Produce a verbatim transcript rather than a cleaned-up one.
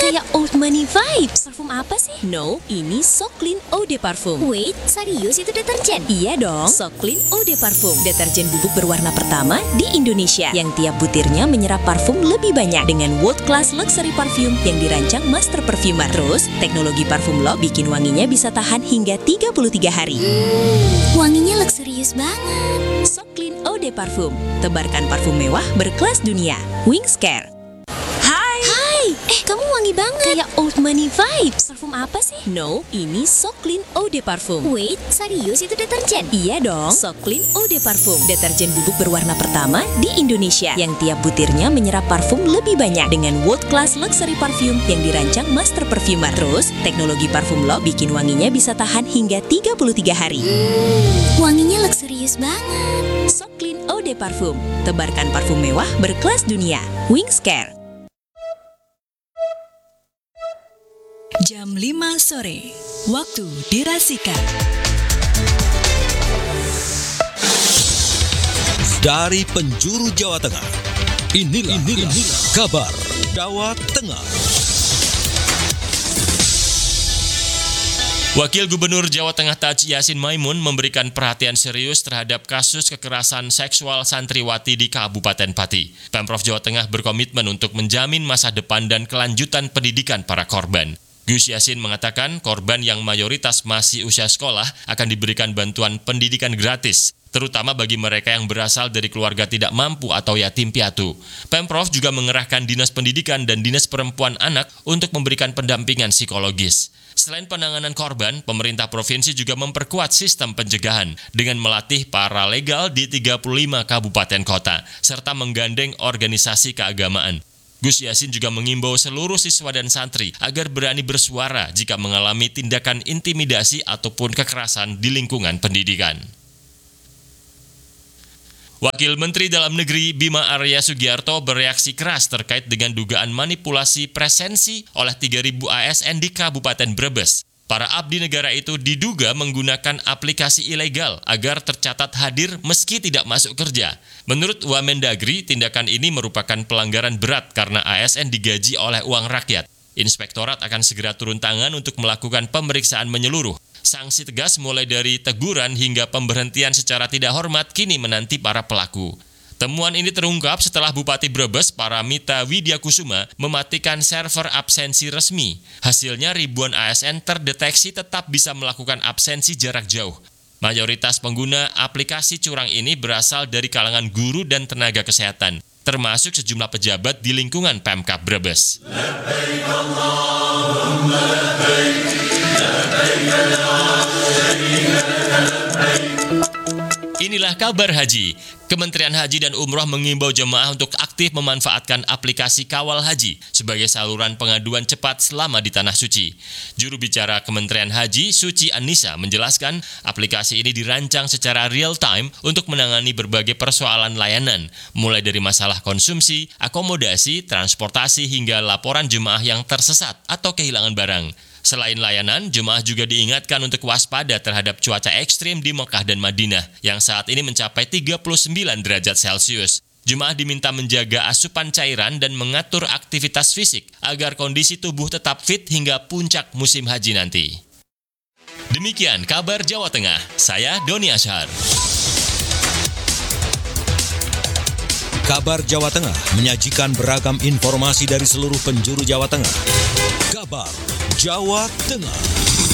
Kayak old money vibes. Parfum apa sih? No, ini So Clean Eau de Parfum. Wait, serius itu deterjen? Iya dong, So Clean Eau de Parfum, deterjen bubuk berwarna pertama di Indonesia yang tiap butirnya menyerap parfum lebih banyak dengan world class luxury parfum yang dirancang master perfumer. Terus, teknologi parfum lock bikin wanginya bisa tahan hingga tiga puluh tiga hari. Hmm, wanginya luxurious banget. So Clean Eau de Parfum, tebarkan parfum mewah berkelas dunia. Wings Care. Hai, eh kamu wangi banget. Kayak old money vibes. Parfum apa sih? No, ini So Clean Eau de Parfum. Wait, serius itu deterjen? Iya dong, So Clean Eau de Parfum, deterjen bubuk berwarna pertama di Indonesia yang tiap butirnya menyerap parfum lebih banyak dengan world class luxury parfum yang dirancang master perfumer. Terus, teknologi parfum lock bikin wanginya bisa tahan hingga tiga puluh tiga hari. Hmm, wanginya luxurious banget. So Clean Eau de Parfum, tebarkan parfum mewah berkelas dunia. Wings Care. Jam lima sore, waktu dirasikan. Dari penjuru Jawa Tengah, inilah, inilah, inilah kabar Jawa Tengah. Wakil Gubernur Jawa Tengah Taji Yassin Maimun memberikan perhatian serius terhadap kasus kekerasan seksual santriwati di Kabupaten Pati. Pemprov Jawa Tengah berkomitmen untuk menjamin masa depan dan kelanjutan pendidikan para korban. Gus Yassin mengatakan korban yang mayoritas masih usia sekolah akan diberikan bantuan pendidikan gratis, terutama bagi mereka yang berasal dari keluarga tidak mampu atau yatim piatu. Pemprov juga mengerahkan Dinas Pendidikan dan Dinas Perempuan Anak untuk memberikan pendampingan psikologis. Selain penanganan korban, pemerintah provinsi juga memperkuat sistem pencegahan dengan melatih para legal di tiga puluh lima kabupaten kota, serta menggandeng organisasi keagamaan. Gus Yassin juga mengimbau seluruh siswa dan santri agar berani bersuara jika mengalami tindakan intimidasi ataupun kekerasan di lingkungan pendidikan. Wakil Menteri Dalam Negeri Bima Arya Sugiarto bereaksi keras terkait dengan dugaan manipulasi presensi oleh tiga ribu A S N di Kabupaten Brebes. Para abdi negara itu diduga menggunakan aplikasi ilegal agar tercatat hadir meski tidak masuk kerja. Menurut Wamendagri, tindakan ini merupakan pelanggaran berat karena A S N digaji oleh uang rakyat. Inspektorat akan segera turun tangan untuk melakukan pemeriksaan menyeluruh. Sanksi tegas mulai dari teguran hingga pemberhentian secara tidak hormat kini menanti para pelaku. Temuan ini terungkap setelah Bupati Brebes Paramita Widyakusuma mematikan server absensi resmi. Hasilnya ribuan A S N terdeteksi tetap bisa melakukan absensi jarak jauh. Mayoritas pengguna aplikasi curang ini berasal dari kalangan guru dan tenaga kesehatan, termasuk sejumlah pejabat di lingkungan Pemkab Brebes. Labbaik Allahumma labbaik, labbaik la syarika laka labbaik. Inilah kabar haji. Kementerian Haji dan Umroh mengimbau jemaah untuk aktif memanfaatkan aplikasi Kawal Haji sebagai saluran pengaduan cepat selama di Tanah Suci. Juru bicara Kementerian Haji, Suci Annisa, menjelaskan aplikasi ini dirancang secara real-time untuk menangani berbagai persoalan layanan, mulai dari masalah konsumsi, akomodasi, transportasi, hingga laporan jemaah yang tersesat atau kehilangan barang. Selain layanan, jemaah juga diingatkan untuk waspada terhadap cuaca ekstrim di Mekah dan Madinah yang saat ini mencapai tiga puluh sembilan derajat Celcius. Jemaah diminta menjaga asupan cairan dan mengatur aktivitas fisik agar kondisi tubuh tetap fit hingga puncak musim haji nanti. Demikian kabar Jawa Tengah, saya Doni Ashar. Kabar Jawa Tengah menyajikan beragam informasi dari seluruh penjuru Jawa Tengah. Kabar Jawa Tengah.